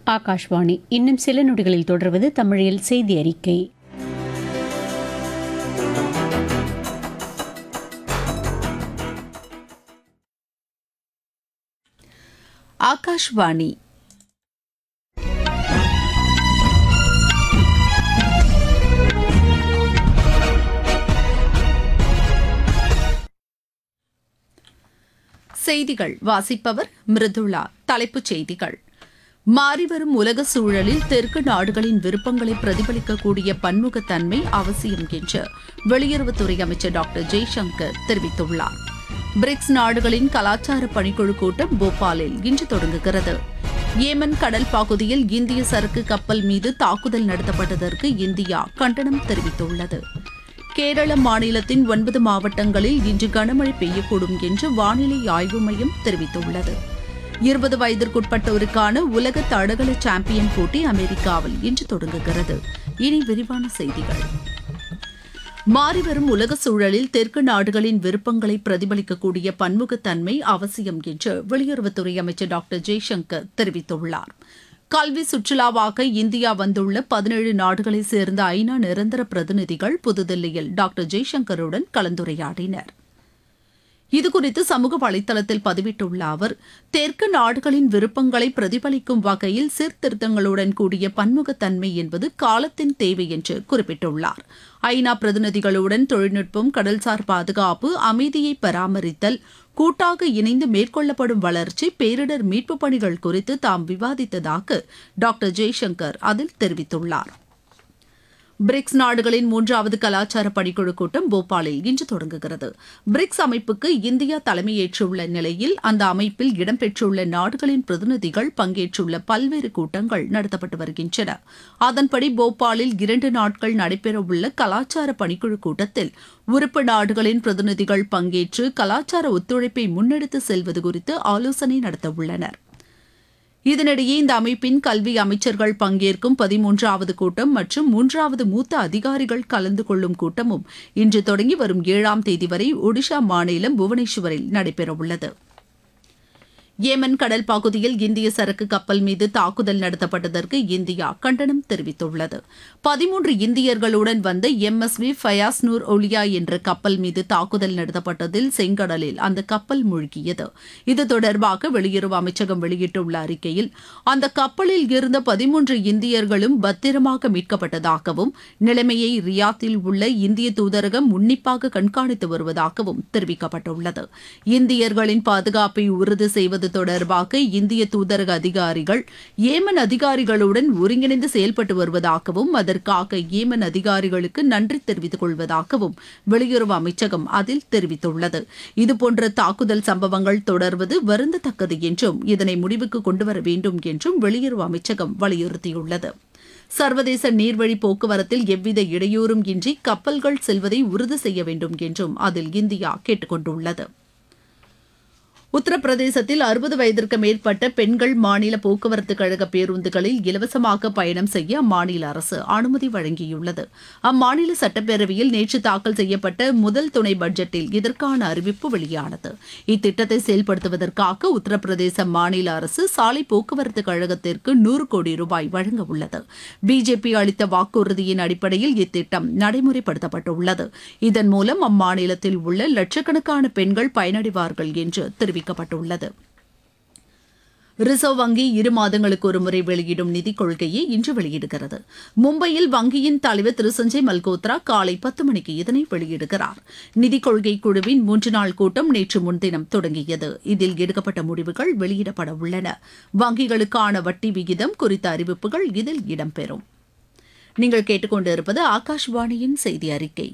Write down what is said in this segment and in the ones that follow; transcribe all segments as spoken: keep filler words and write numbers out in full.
ஆகாஷ்வாணி. இன்னும் சில நொடிகளில் தொடர்வது தமிழில் செய்தி அறிக்கை. ஆகாஷ்வாணி. செய்திகள் வாசிப்பவர் மிருதுளா. தலைப்புச் செய்திகள்: மாறிவரும் உலக சூழலில் தெற்கு நாடுகளின் விருப்பங்களை பிரதிபலிக்கக்கூடிய பன்முகத்தன்மை அவசியம் என்று வெளியுறவுத்துறை அமைச்சர் டாக்டர் ஜெய்சங்கர் தெரிவித்துள்ளார். பிரிக்ஸ் நாடுகளின் கலாச்சார பணிக்குழு கூட்டம் போபாலில் இன்று தொடங்குகிறது. ஏமன் கடல் பகுதியில் இந்திய சரக்கு கப்பல் மீது தாக்குதல் நடத்தப்பட்டதற்கு இந்தியா கண்டனம் தெரிவித்துள்ளது. கேரள மாநிலத்தின் ஒன்பது மாவட்டங்களில் இன்று கனமழை பெய்யக்கூடும் என்று வானிலை ஆய்வு மையம் தெரிவித்துள்ளது. இருபது வயதிற்குட்பட்டோருக்கான உலக தடகள சாம்பியன் போட்டி அமெரிக்காவில் இன்று தொடங்குகிறது. இனி விரிவான செய்திகள். மாறிவரும் உலக சூழலில் தெற்கு நாடுகளின் விருப்பங்களை பிரதிபலிக்கக்கூடிய பன்முகத்தன்மை அவசியம் என்று வெளியுறவுத்துறை அமைச்சர் டாக்டர் ஜெய்சங்கர் தெரிவித்துள்ளார். கல்வி சுற்றுலாவாக இந்தியா வந்துள்ள பதினேழு நாடுகளைச் சேர்ந்த ஐநா நிரந்தர பிரதிநிதிகள் புதுதில்லியில் டாக்டர் ஜெய்சங்கருடன் கலந்துரையாடினர். இதுகுறித்து சமூக வலைதளத்தில் பதிவிட்டுள்ள அவர், தெற்கு நாடுகளின் விருப்பங்களை பிரதிபலிக்கும் வகையில் சீர்திருத்தங்களுடன் கூடிய பன்முகத்தன்மை என்பது காலத்தின் தேவை என்று குறிப்பிட்டுள்ளார். ஐநா பிரதிநிதிகளுடன் தொழில்நுட்பம், கடல்சார் பாதுகாப்பு, அமைதியை பராமரித்தல், கூட்டாக இணைந்து மேற்கொள்ளப்படும் வளர்ச்சி, பேரிடர் மீட்புப் பணிகள் குறித்து தாம் விவாதித்ததாக டாக்டர் ஜெய்சங்கர் அதில் தெரிவித்துள்ளார். பிரிக்ஸ் நாடுகளின் மூன்றாவது கலாச்சார பணிக்குழு கூட்டம் போபாலில் இன்று தொடங்குகிறது. பிரிக்ஸ் அமைப்புக்கு இந்தியா தலைமையேற்றுள்ள நிலையில் அந்த அமைப்பில் இடம்பெற்றுள்ள நாடுகளின் பிரதிநிதிகள் பங்கேற்றுள்ள பல்வேறு கூட்டங்கள் நடத்தப்பட்டு வருகின்றன. அதன்படி போபாலில் இரண்டு நாட்கள் நடைபெறவுள்ள கலாச்சார பணிக்குழு கூட்டத்தில் உறுப்பு நாடுகளின் பிரதிநிதிகள் பங்கேற்று கலாச்சார ஒத்துழைப்பை முன்னெடுத்து செல்வது குறித்து ஆலோசனை நடத்தவுள்ளனர். இதனிடையே இந்த அமைப்பின் கல்வி அமைச்சர்கள் பங்கேற்கும் பதிமூன்றாவது கூட்டம் மற்றும் மூன்றாவது மூத்த அதிகாரிகள் கலந்து கொள்ளும் கூட்டமும் இன்று தொடங்கி வரும் ஏழாம் தேதி வரை ஒடிஷா மாநிலம் புவனேஸ்வரில் நடைபெறவுள்ளது. ஏமன் கடல் பகுதியில் இந்திய சரக்கு கப்பல் மீது தாக்குதல் நடத்தப்பட்டதற்கு இந்தியா கண்டனம் தெரிவித்துள்ளது. பதிமூன்று இந்தியர்களுடன் வந்த M S we Fayaz Noor ஒலியா என்ற கப்பல் மீது தாக்குதல் நடத்தப்பட்டதில் செங்கடலில் அந்த கப்பல் மூழ்கியது. இது தொடர்பாக வெளியுறவு அமைச்சகம் வெளியிட்டுள்ள அறிக்கையில், அந்த கப்பலில் இருந்த பதிமூன்று இந்தியர்களும் பத்திரமாக மீட்கப்பட்டதாகவும் நிலைமையை ரியாத்தில் உள்ள இந்திய தூதரகம் உன்னிப்பாக கண்காணித்து வருவதாகவும் தெரிவிக்கப்பட்டுள்ளது. இந்தியர்களின் பாதுகாப்பை உறுதி செய்வது தொடர்பாக இந்திய தூதரக அதிகாரிகள் ஏமன் அதிகாரிகளுடன் ஒருங்கிணைந்து செயல்பட்டு வருவதாகவும் அதற்காக ஏமன் அதிகாரிகளுக்கு நன்றி தெரிவித்துக் கொள்வதாகவும் வெளியுறவு அமைச்சகம் அதில் தெரிவித்துள்ளது. இதுபோன்ற தாக்குதல் சம்பவங்கள் தொடர்வது வருந்தத்தக்கது என்றும் இதனை முடிவுக்கு கொண்டுவர வேண்டும் என்றும் வெளியுறவு அமைச்சகம் வலியுறுத்தியுள்ளது. சர்வதேச நீர்வழி போக்குவரத்தில் எவ்வித இடையூறும் இன்றி கப்பல்கள் செல்வதை உறுதி செய்ய வேண்டும் என்றும் அதில் இந்தியா கேட்டுக் கொண்டுள்ளது. உத்தரப்பிரதேசத்தில் அறுபது வயதிற்கு மேற்பட்ட பெண்கள் மாநில போக்குவரத்து கழக பேருந்துகளில் இலவசமாக பயணம் செய்ய அம்மாநில அரசு அனுமதி வழங்கியுள்ளது. அம்மாநில சட்டப்பேரவையில் நேற்று தாக்கல் செய்யப்பட்ட முதல் துணை பட்ஜெட்டில் இதற்கான அறிவிப்பு வெளியானது. இத்திட்டத்தை செயல்படுத்துவதற்காக உத்தரப்பிரதேச மாநில அரசு சாலை போக்குவரத்து கழகத்திற்கு நூறு கோடி ரூபாய் வழங்க உள்ளது. பிஜேபி அளித்த வாக்குறுதியின் அடிப்படையில் இத்திட்டம் நடைமுறைப்படுத்தப்பட்டுள்ளது. இதன் மூலம் அம்மாநிலத்தில் உள்ள லட்சக்கணக்கான பெண்கள் பயனடைவார்கள் என்று தெரிவிக்கப்பட்டுள்ளது. ரிசர்வ் வங்கி இரு மாதங்களுக்கு ஒருமுறை வெளியிடும் நிதிக் கொள்கையை இன்று வெளியிடுகிறது. மும்பையில் வங்கியின் தலைவர் திரு சஞ்சய் மல்கோத்ரா காலை பத்து மணிக்கு இதனை வெளியிடுகிறார். நிதிக் கொள்கை குழுவின் மூன்று நாள் கூட்டம் நேற்று முன்தினம் தொடங்கியது. இதில் எடுக்கப்பட்ட முடிவுகள் வெளியிடப்பட உள்ளன. வங்கிகளுக்கான வட்டி விகிதம் குறித்த அறிவிப்புகள் இதில் இடம்பெறும். நீங்கள் கேட்டுக்கொண்டிருப்பது ஆகாஷ்வாணியின் செய்தி அறிக்கை.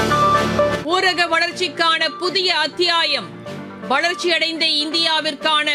ஊரக வளர்ச்சிக்கான புதிய அத்தியாயம். வளர்ச்சியடைந்த இந்தியாவிற்கான